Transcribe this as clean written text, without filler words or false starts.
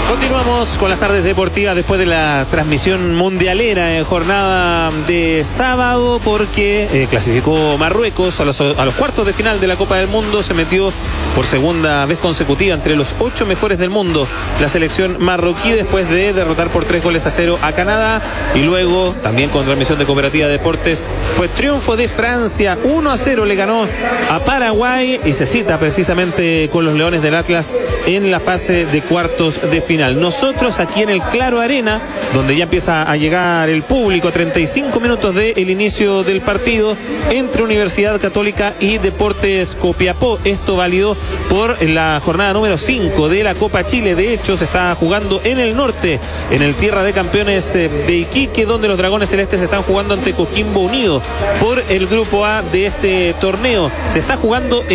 Continuamos con las tardes deportivas después de la transmisión mundialera en jornada de sábado, porque clasificó Marruecos a los cuartos de final de la Copa del Mundo. Se metió por segunda vez consecutiva entre los 8 mejores del mundo la selección marroquí, después de derrotar por 3-0 a Canadá, y luego también con transmisión de Cooperativa Deportes fue triunfo de Francia. 1-0 le ganó a Paraguay y se cita precisamente con los Leones del Atlas en la fase de cuartos de final. Nosotros aquí en el Claro Arena, donde ya empieza a llegar el público, 35 minutos del inicio del partido entre Universidad Católica y Deportes Copiapó. Esto válido por la jornada número 5 de la Copa Chile. De hecho, se está jugando en el norte, en el Tierra de Campeones de Iquique, donde los Dragones Celestes están jugando ante Coquimbo Unido por el grupo A de este torneo. Se está jugando